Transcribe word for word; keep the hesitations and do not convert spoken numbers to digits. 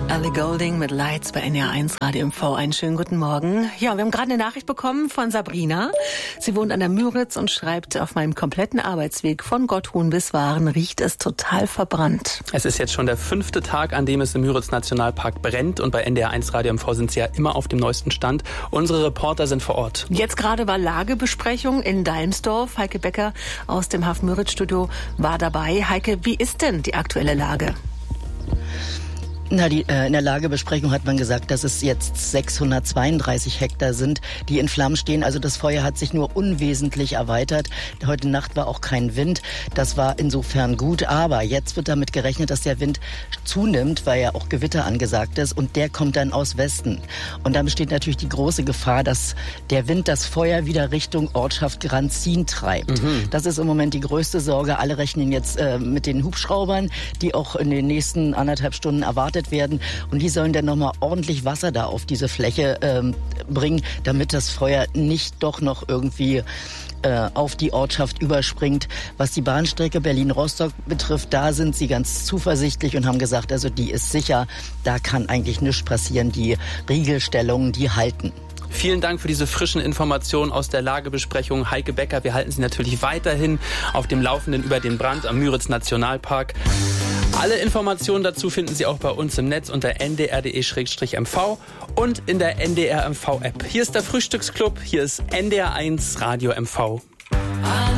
Ellie Goulding mit Lights bei N D R eins Radio M V. Einen schönen guten Morgen. Ja, wir haben gerade eine Nachricht bekommen von Sabrina. Sie wohnt an der Müritz und schreibt, auf meinem kompletten Arbeitsweg von Gotthuhn bis Waren riecht es total verbrannt. Es ist jetzt schon der fünfte Tag, an dem es im Müritz Nationalpark brennt. Und bei N D R eins Radio M V sind Sie ja immer auf dem neuesten Stand. Unsere Reporter sind vor Ort. Jetzt gerade war Lagebesprechung in Dalmsdorf. Heike Becker aus dem Hafen Müritz Studio war dabei. Heike, wie ist denn die aktuelle Lage? Na, die, äh, in der Lagebesprechung hat man gesagt, dass es jetzt sechshundertzweiunddreißig Hektar sind, die in Flammen stehen. Also das Feuer hat sich nur unwesentlich erweitert. Heute Nacht war auch kein Wind. Das war insofern gut. Aber jetzt wird damit gerechnet, dass der Wind zunimmt, weil ja auch Gewitter angesagt ist. Und der kommt dann aus Westen. Und dann besteht natürlich die große Gefahr, dass der Wind das Feuer wieder Richtung Ortschaft Granzin treibt. Mhm. Das ist im Moment die größte Sorge. Alle rechnen jetzt äh, mit den Hubschraubern, die auch in den nächsten anderthalb Stunden erwartet werden. Und die sollen dann nochmal ordentlich Wasser da auf diese Fläche ähm, bringen, damit das Feuer nicht doch noch irgendwie äh, auf die Ortschaft überspringt. Was die Bahnstrecke Berlin-Rostock betrifft, da sind sie ganz zuversichtlich und haben gesagt, also die ist sicher, da kann eigentlich nichts passieren. Die Riegelstellungen, die halten. Vielen Dank für diese frischen Informationen aus der Lagebesprechung. Heike Becker, wir halten Sie natürlich weiterhin auf dem Laufenden über den Brand am Müritz Nationalpark. Alle Informationen dazu finden Sie auch bei uns im Netz unter n d r punkt d e m v und in der N D R M V App. Hier ist der Frühstücksclub, hier ist N D R eins Radio M V.